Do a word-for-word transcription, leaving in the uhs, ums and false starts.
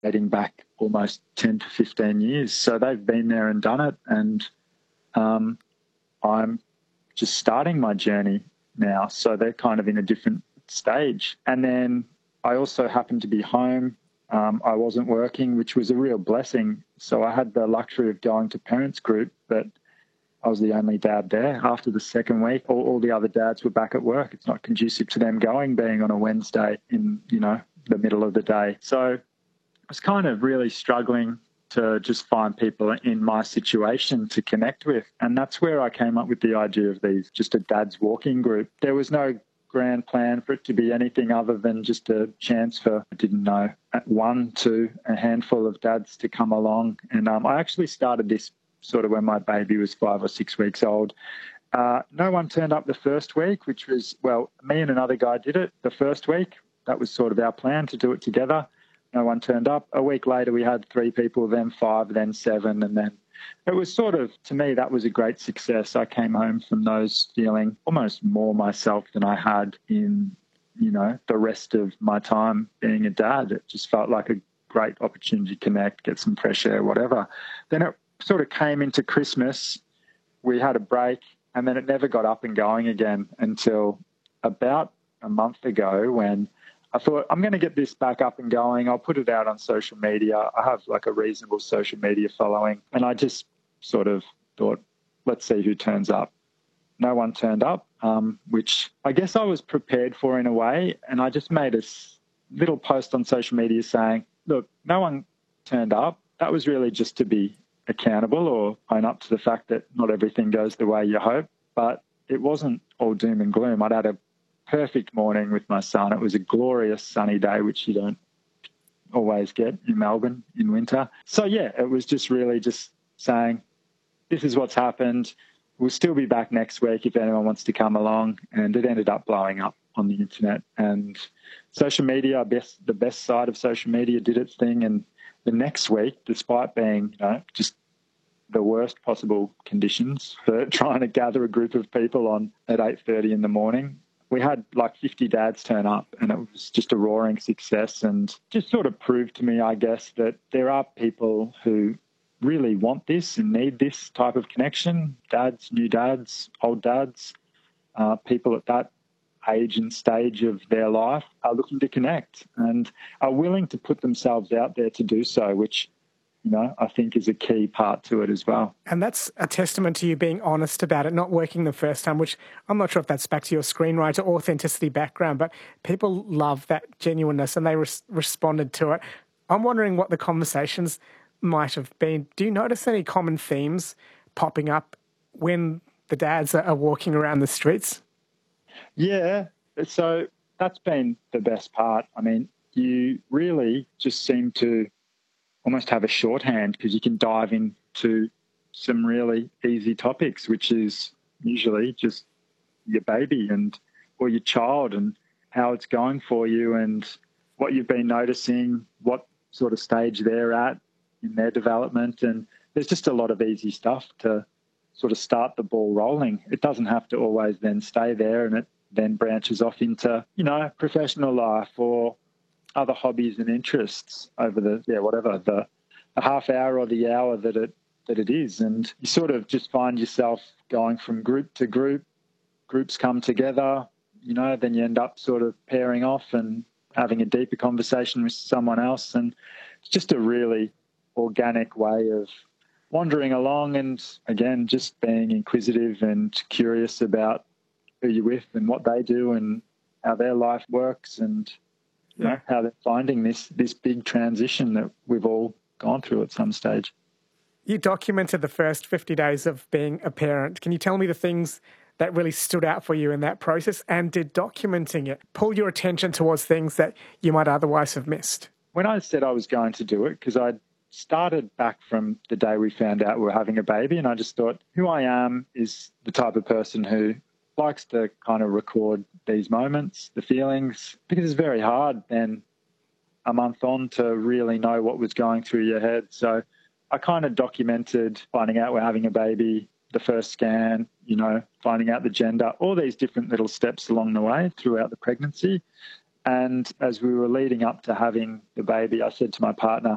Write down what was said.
dating back almost ten to fifteen years. So they've been there and done it. And um, I'm just starting my journey now. So they're kind of in a different stage. And then I also happened to be home. Um, I wasn't working, which was a real blessing. So I had the luxury of going to parents group, but I was the only dad there. After the second week, all, all the other dads were back at work. It's not conducive to them going, being on a Wednesday in, you know, the middle of the day. So I was kind of really struggling to just find people in my situation to connect with. And that's where I came up with the idea of these, just a dad's walking group. There was no grand plan for it to be anything other than just a chance for, I didn't know, one, two, a handful of dads to come along. And um, I actually started this sort of when my baby was five or six weeks old. Uh, no one turned up the first week, which was, well, me and another guy did it the first week. That was sort of our plan, to do it together. No one turned up. A week later, we had three people, then five, then seven, and then it was sort of, to me, that was a great success. I came home from those feeling almost more myself than I had in, you know, the rest of my time being a dad. It just felt like a great opportunity to connect, get some fresh air, whatever. Then it sort of came into Christmas. We had a break, and then it never got up and going again until about a month ago, when I thought, I'm going to get this back up and going. I'll put it out on social media. I have like a reasonable social media following. And I just sort of thought, let's see who turns up. No one turned up, um, which I guess I was prepared for in a way. And I just made a little post on social media saying, look, no one turned up. That was really just to be accountable or own up to the fact that not everything goes the way you hope. But it wasn't all doom and gloom. I'd had a perfect morning with my son. It was a glorious sunny day, which you don't always get in Melbourne in winter. So, yeah, it was just really just saying, this is what's happened. We'll still be back next week if anyone wants to come along. And it ended up blowing up on the internet. And social media, best, the best side of social media, did its thing. And the next week, despite being, you know, just the worst possible conditions for trying to gather a group of people on at eight thirty in the morning, we had like fifty dads turn up, and it was just a roaring success, and just sort of proved to me, I guess, that there are people who really want this and need this type of connection. Dads, new dads, old dads, uh, people at that age and stage of their life are looking to connect and are willing to put themselves out there to do so, which, you know, I think is a key part to it as well. And that's a testament to you being honest about it, not working the first time, which I'm not sure if that's back to your screenwriter authenticity background, but people love that genuineness and they res- responded to it. I'm wondering what the conversations might have been. Do you notice any common themes popping up when the dads are walking around the streets? Yeah, so that's been the best part. I mean, you really just seem to almost have a shorthand because you can dive into some really easy topics, which is usually just your baby and or your child and how it's going for you and what you've been noticing, what sort of stage they're at in their development. And there's just a lot of easy stuff to sort of start the ball rolling. It doesn't have to always then stay there, and it then branches off into, you know, professional life or other hobbies and interests over the, yeah, whatever, the, the half hour or the hour that it that it is. And you sort of just find yourself going from group to group. Groups come together, you know, then you end up sort of pairing off and having a deeper conversation with someone else. And it's just a really organic way of wandering along and, again, just being inquisitive and curious about who you're with and what they do and how their life works and, you know, how they're finding this this big transition that we've all gone through at some stage. You documented the first fifty days of being a parent. Can you tell me the things that really stood out for you in that process? And did documenting it pull your attention towards things that you might otherwise have missed? When I said I was going to do it, because I'd started back from the day we found out we were having a baby, and I just thought, who I am is the type of person who likes to kind of record these moments, the feelings, because it's very hard then a month on to really know what was going through your head. So I kind of documented finding out we're having a baby, the first scan, you know, finding out the gender, all these different little steps along the way throughout the pregnancy. And as we were leading up to having the baby, I said to my partner,